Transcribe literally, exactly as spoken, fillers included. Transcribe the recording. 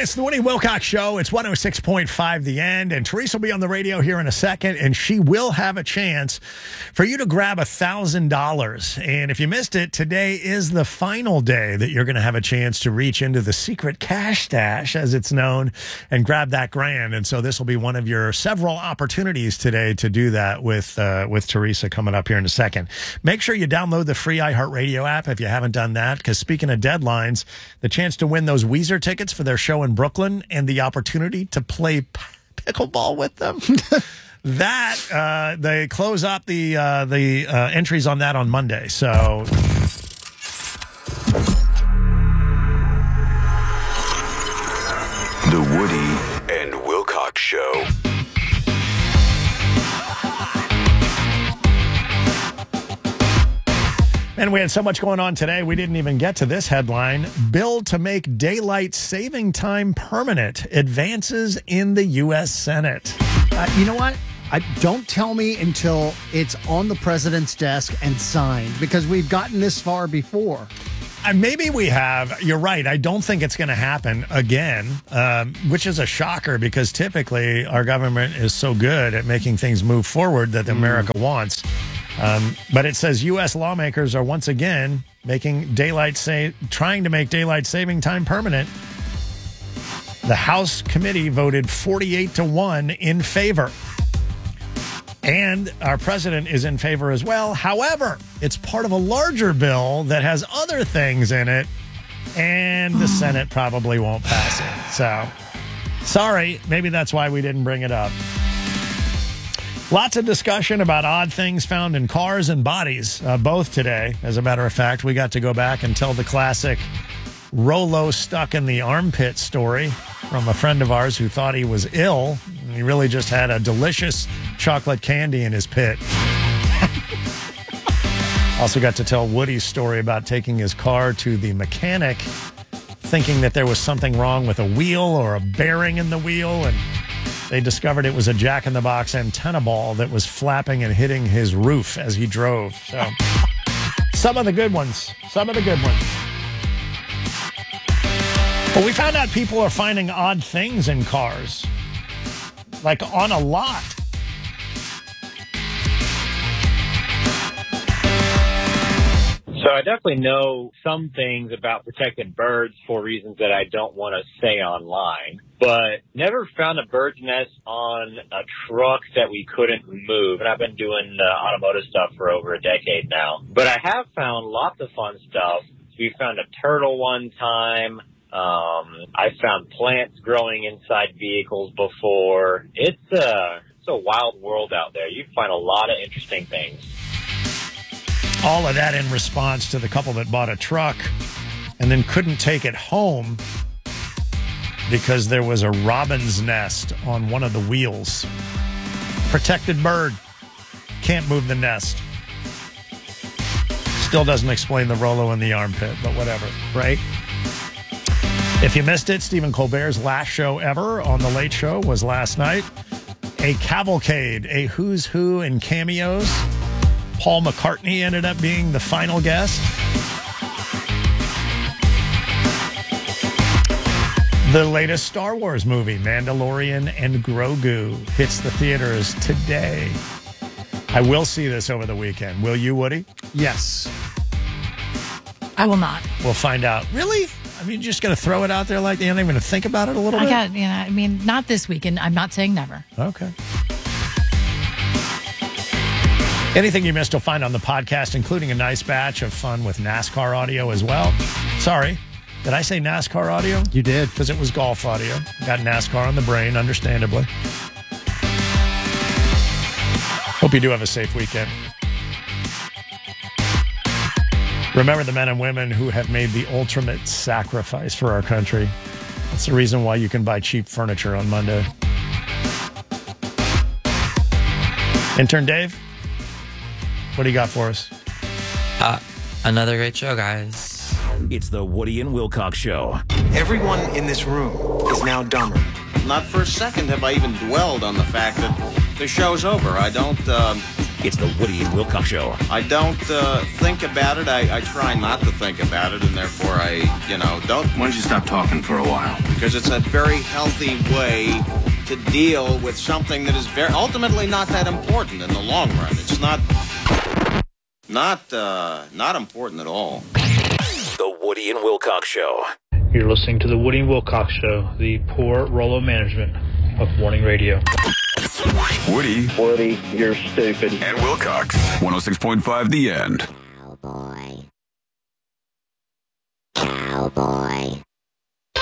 It's the Woody Wilcox Show. It's one oh six point five The End, and Teresa will be on the radio here in a second, and she will have a chance for you to grab one thousand dollars. And if you missed it, today is the final day that you're going to have a chance to reach into the secret cash stash, as it's known, and grab that grand. And so this will be one of your several opportunities today to do that with uh, with Teresa coming up here in a second. Make sure you download the free iHeartRadio app if you haven't done that, because speaking of deadlines, the chance to win those Weezer tickets for their show in Brooklyn and the opportunity to play p- pickleball with them. that uh, they close up the uh, the uh, entries on that on Monday. So The Woody and Wilcox Show. And we had so much going on today, we didn't even get to this headline. Bill to make daylight saving time permanent advances in the U S Senate. Uh, you know what? I, don't tell me until it's on the president's desk and signed, because we've gotten this far before. Uh, maybe we have. You're right. I don't think it's going to happen again, um, which is a shocker, because typically our government is so good at making things move forward that America mm. wants. Um, but it says U S lawmakers are once again making daylight sa- trying to make daylight saving time permanent. The House committee voted forty-eight to one in favor. And our president is in favor as well. However, it's part of a larger bill that has other things in it, and the Senate probably won't pass it. So, sorry, maybe that's why we didn't bring it up. Lots of discussion about odd things found in cars and bodies, uh, both today. As a matter of fact, we got to go back and tell the classic Rolo stuck in the armpit story from a friend of ours who thought he was ill. He really just had a delicious chocolate candy in his pit. Also got to tell Woody's story about taking his car to the mechanic, thinking that there was something wrong with a wheel or a bearing in the wheel, and they discovered it was a jack-in-the-box antenna ball that was flapping and hitting his roof as he drove. So, some of the good ones. Some of the good ones. Well, we found out people are finding odd things in cars, like on a lot. So I definitely know some things about protecting birds for reasons that I don't want to say online, but never found a bird's nest on a truck that we couldn't move. And I've been doing uh, automotive stuff for over a decade now. But I have found lots of fun stuff. We found a turtle one time. Um, I found plants growing inside vehicles before. It's a, it's a wild world out there. You can find a lot of interesting things. All of that in response to the couple that bought a truck and then couldn't take it home because there was a robin's nest on one of the wheels. Protected bird. Can't move the nest. Still doesn't explain the Rolo in the armpit, but whatever, right? If you missed it, Stephen Colbert's last show ever on The Late Show was last night. A cavalcade, a who's who in cameos. Paul McCartney ended up being the final guest. The latest Star Wars movie, Mandalorian and Grogu, hits the theaters today. I will see this over the weekend. Will you, Woody? Yes. I will not. We'll find out. Really? I mean, you're just going to throw it out there like that? You're not even going to think about it a little I bit? got, you know, I mean, not this weekend. I'm not saying never. Okay. Anything you missed, you'll find on the podcast, including a nice batch of fun with NASCAR audio as well. Sorry, did I say NASCAR audio? You did. Because it was golf audio. Got NASCAR on the brain, understandably. Hope you do have a safe weekend. Remember the men and women who have made the ultimate sacrifice for our country. That's the reason why you can buy cheap furniture on Monday. Intern Dave? What do you got for us? Uh, another great show, guys. It's the Woody and Wilcox Show. Everyone in this room is now dumber. Not for a second have I even dwelled on the fact that the show's over. I don't, uh, It's the Woody and Wilcox Show. I don't uh, think about it. I, I try not to think about it, and therefore I, you know, don't. Why don't you stop talking for a while? Because it's a very healthy way to deal with something that is very ultimately not that important in the long run. It's not, not, uh, not important at all. The Woody and Wilcox Show. You're listening to the Woody and Wilcox Show, the poor Rollo management of morning radio. Woody. Woody, you're stupid. And Wilcox. one oh six point five The End.